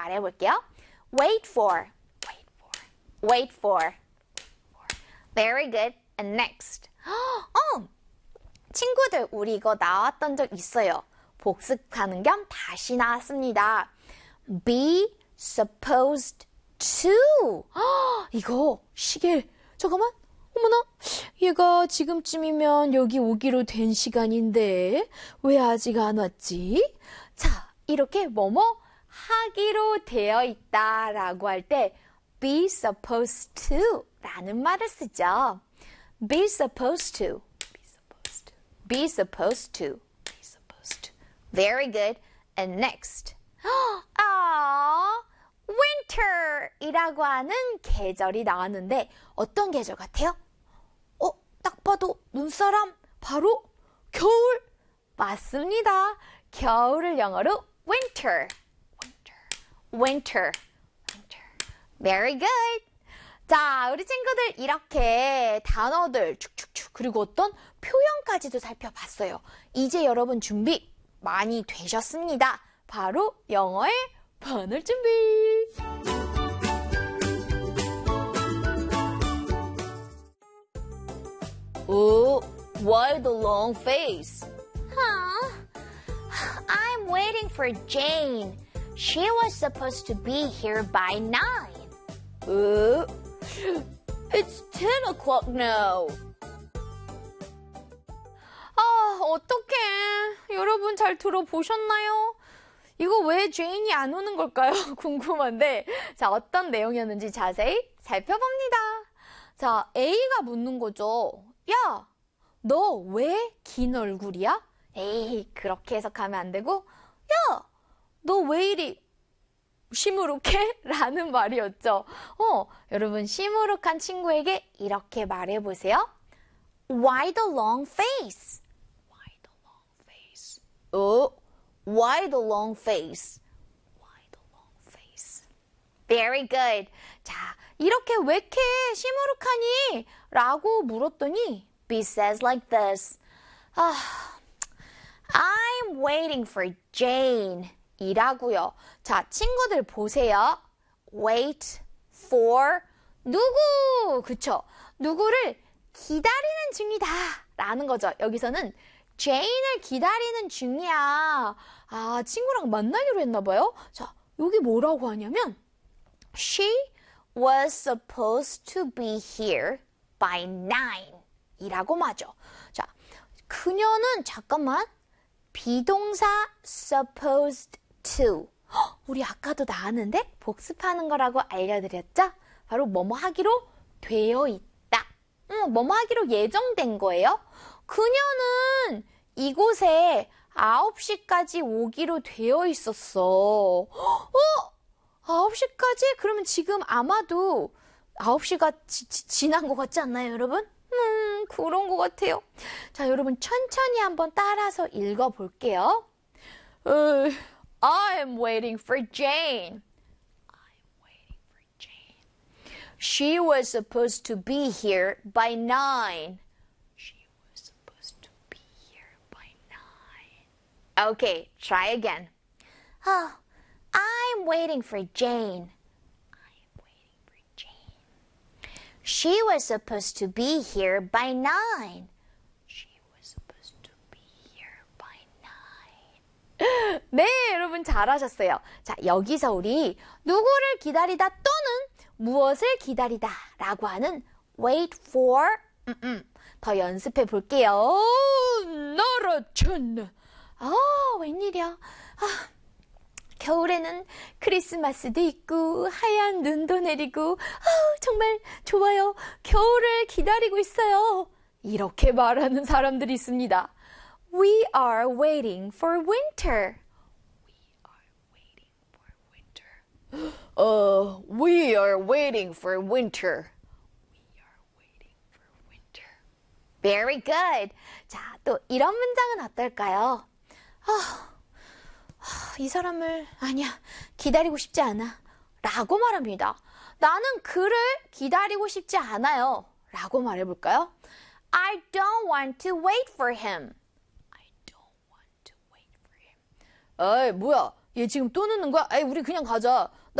말해볼게요. Wait for, wait for, wait for. Very good. And next. 친구들, 우리 이거 나왔던 적 있어요. 복습하는 겸 다시 나왔습니다. Be supposed to. 이거 시계. 잠깐만. 어머나. 얘가 지금쯤이면 여기 오기로 된 시간인데 왜 아직 안 왔지? 자, 이렇게 뭐뭐 하기로 되어 있다라고 할 때 be supposed to 라는 말을 쓰죠. Be supposed to. Be supposed to. Be supposed to. Be supposed to. Very good. And next. winter 이라고 하는 계절이 나왔는데 어떤 계절 같아요? 딱 봐도 눈사람 바로 겨울. 맞습니다. 겨울을 영어로 winter. winter. winter. winter. Very good. 자, 우리 친구들 이렇게 단어들 축축축 그리고 어떤 표현까지도 살펴봤어요. 이제 여러분 준비 많이 되셨습니다. 바로 영어의 번을 준비. Why the long face? I'm waiting for Jane. She was supposed to be here by 9. It's 10 o'clock now. 어떡해. 여러분 잘 들어보셨나요? 이거 왜 제인이 안 오는 걸까요? 궁금한데. 자, 어떤 내용이었는지 자세히 살펴봅니다. 자, A가 묻는 거죠. 야, 너 왜 긴 얼굴이야? 에이, 그렇게 해석하면 안 되고, 야, 너 왜 이리 시무룩해? 라는 말이었죠. 여러분 시무룩한 친구에게 이렇게 말해보세요. Why the long face? Why the long face? Why the long face? Why the long face? Very good. 자, 이렇게 왜 이렇게 시무룩하니? 라고 물었더니 B says like this. I'm waiting for Jane. 이라고요. 자, 친구들 보세요. Wait for 누구? 그쵸? 누구를 기다리는 중이다. 라는 거죠. 여기서는 Jane을 기다리는 중이야. 친구랑 만나기로 했나 봐요. 자, 여기 뭐라고 하냐면 She was supposed to be here by 9 이라고 하죠. 자, 그녀는 잠깐만 비동사 supposed to. 우리 아까도 나왔는데 복습하는 거라고 알려드렸죠? 바로 뭐뭐 하기로 되어 있다. 뭐뭐 하기로 예정된 거예요. 그녀는 이곳에 9시까지 오기로 되어 있었어. 9시까지? 그러면 지금 아마도 9시가 지난 것 같지 않나요, 여러분? 그런 것 같아요. 자, 여러분 천천히 한번 따라서 읽어볼게요. I'm waiting for Jane. I'm waiting for Jane. She was supposed to be here by 9. She was supposed to be here by 9. Okay, try again. I'm waiting for Jane. I'm waiting for Jane. She was supposed to be here by 9. She was supposed to be here by 9. 네, 여러분 잘하셨어요. 자, 여기서 우리 누구를 기다리다 또는 무엇을 기다리다 라고 하는 wait for 더 연습해 볼게요. 나라천. 웬일이야. 겨울에는 크리스마스도 있고 하얀 눈도 내리고 정말 좋아요. 겨울을 기다리고 있어요. 이렇게 말하는 사람들이 있습니다. We are waiting for winter. We are waiting for winter. We are waiting for winter. We are waiting for winter. Very good. 자, 또 이런 문장은 어떨까요? 이 사람을 아니야 기다리고 싶지 않아 라고 말합니다. 나는 그를 기다리고 싶지 않아요 라고 말해볼까요? I don't want to wait for him. I don't want to wait for him. 에이 뭐야 얘 지금 또 늦는 거야? 에이, 우리 그냥 가자.